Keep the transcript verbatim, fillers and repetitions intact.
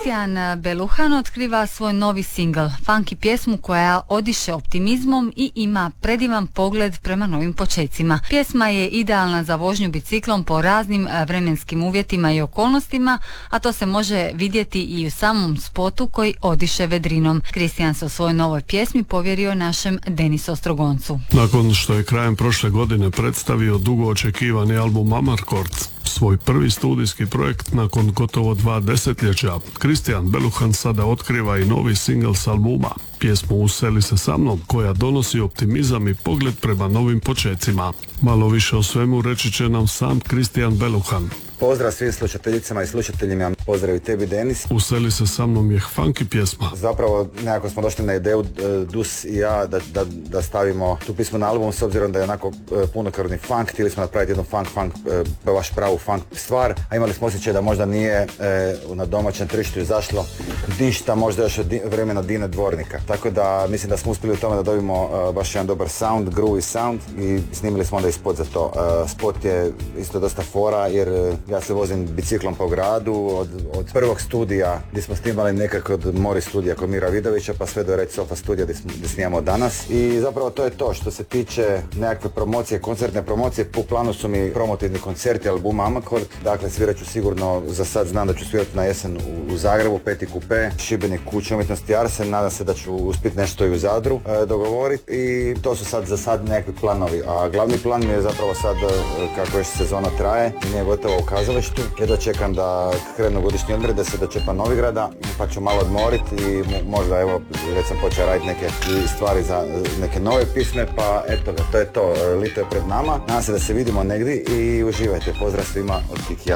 Kristijan Beluhan otkriva svoj novi singl, funky pjesmu koja odiše optimizmom i ima predivan pogled prema novim počecima. Pjesma je idealna za vožnju biciklom po raznim vremenskim uvjetima i okolnostima, a to se može vidjeti i u samom spotu koji odiše vedrinom. Kristijan se o svojoj novoj pjesmi povjerio našem Denisu Ostrogoncu. Nakon što je krajem prošle godine predstavio dugo očekivani album Amarcord, svoj prvi studijski projekt nakon gotovo dva desetljeća, Kristijan Beluhan sada otkriva i novi singl s albuma, pjesmu Useli se sa mnom, koja donosi optimizam i pogled prema novim počecima. Malo više o svemu reći će nam sam Kristijan Beluhan. Pozdrav svim slušateljicama i slušateljima, pozdrav i tebi Denis. Useli se sa mnom je funky pjesma. Zapravo nekako smo došli na ideju, Dus i ja, da, da, da stavimo tu pismu na album, s obzirom da je onako punokrvni funk, htjeli smo napraviti jednu funk, funk, baš pravu funk stvar, a imali smo osjećaj da možda nije e, na domaćem tržištu izašlo ništa, možda još od vremena Dine Dvornika. Tako da mislim da smo uspjeli u tome da dobimo e, baš jedan dobar sound, groovy sound, i snimili smo onda i spot za to. E, spot je isto dosta fora, jer ja se vozim biciklom po gradu od, od prvog studija gdje smo snimali nekako od Mori studija kod Mira Vidovića pa sve do Red Sofa studija gdje, gdje snimamo danas. I zapravo to je to što se tiče nekakve promocije, koncertne promocije. Po planu su mi promotivni koncerti albuma Amarcord. Dakle, svirat ću sigurno, za sad znam da ću svirati na jesen u, u Zagrebu, Peti kupe, Šibenik Kuća umjetnosti Arsen. Nadam se da ću uspjeti nešto i u Zadru e, dogovoriti, i to su sad za sad nekakvi planovi. A glavni plan mi je zapravo sad, kako još sezona traje i nije gotovo u kazalištu, jedva čekam da krenu godišnji odmor, da se dočepa Novigrada, pa ću malo odmoriti i možda, evo, već sam počeo raditi neke stvari za neke nove pisme, pa eto, to je to, lito je pred nama. Nadam se da se vidimo negdje i uživajte. Pozdrav svima od Kikija.